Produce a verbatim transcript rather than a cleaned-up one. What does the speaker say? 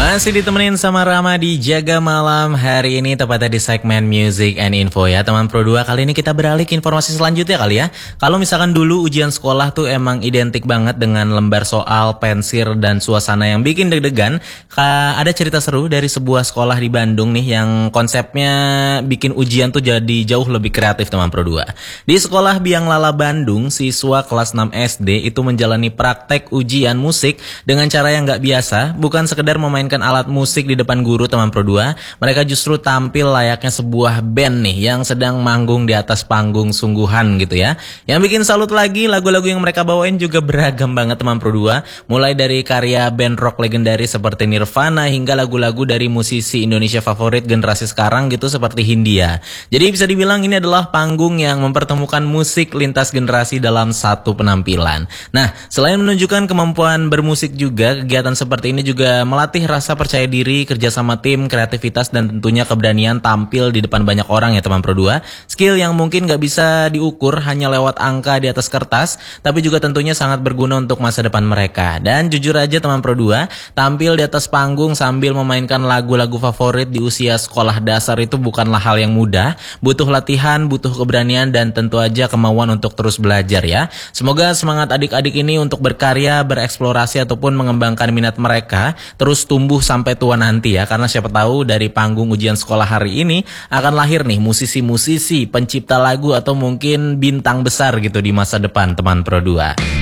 Masih ditemenin sama Rama di Jaga Malam hari ini, tepatnya di segmen Music and Info ya teman Pro dua. Kali ini kita beralih ke informasi selanjutnya kali ya. Kalau misalkan dulu ujian sekolah tuh emang identik banget dengan lembar soal, pensir, dan suasana yang bikin deg-degan, ada cerita seru dari sebuah sekolah di Bandung nih yang konsepnya bikin ujian tuh jadi jauh lebih kreatif teman Pro dua. Di sekolah Biang Lala Bandung, siswa kelas enam S D itu menjalani praktek ujian musik dengan cara yang gak biasa, bukan sekedar memainkan alat musik di depan guru teman Pro dua. Mereka justru tampil layaknya sebuah band nih yang sedang manggung di atas panggung sungguhan gitu ya. Yang bikin salut lagi, lagu-lagu yang mereka bawain juga beragam banget teman Pro dua. Mulai dari karya band rock legendaris seperti Nirvana hingga lagu-lagu dari musisi Indonesia favorit generasi sekarang gitu seperti Hindia. Jadi bisa dibilang ini adalah panggung yang mempertemukan musik lintas generasi dalam satu penampilan. Nah, selain menunjukkan kemampuan bermusik juga, kegiatan seperti ini juga melatih rasa percaya diri, kerjasama tim, kreativitas, dan tentunya keberanian tampil di depan banyak orang ya teman Pro dua. Skill yang mungkin gak bisa diukur hanya lewat angka di atas kertas, tapi juga tentunya sangat berguna untuk masa depan mereka. Dan jujur aja teman Pro dua, tampil di atas panggung sambil memainkan lagu-lagu favorit di usia sekolah dasar itu bukanlah hal yang mudah. Butuh latihan, butuh keberanian, dan tentu aja kemauan untuk terus belajar ya. Semoga semangat adik-adik ini untuk berkarya, bereksplorasi, ataupun mengembangkan minat mereka terus tumbuh sampai tua nanti ya, karena siapa tahu dari panggung ujian sekolah hari ini akan lahir nih musisi-musisi, pencipta lagu, atau mungkin bintang besar gitu di masa depan teman Pro dua.